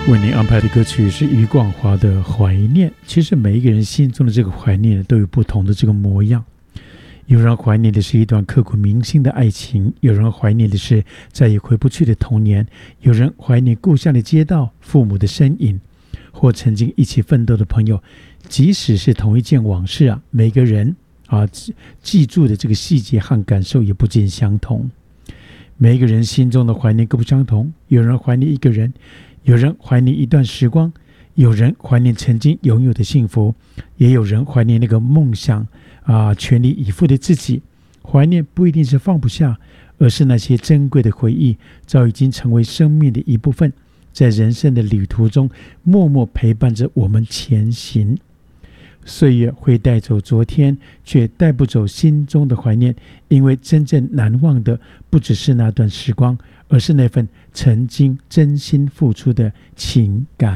为您安排的歌曲是余冠华的《怀念》。其实每一个人心中的这个怀念都有不同的这个模样，有人怀念的是一段刻骨铭心的爱情，有人怀念的是再也回不去的童年，有人怀念故乡的街道、父母的身影，或曾经一起奋斗的朋友。即使是同一件往事每个人记住的这个细节和感受也不尽相同。每一个人心中的怀念各不相同，有人怀念一个人，有人怀念一段时光，有人怀念曾经拥有的幸福，也有人怀念那个梦想全力以赴的自己。怀念不一定是放不下，而是那些珍贵的回忆早已经成为生命的一部分，在人生的旅途中默默陪伴着我们前行。岁月会带走昨天，却带不走心中的怀念，因为真正难忘的不只是那段时光，而是那份曾经真心付出的情感。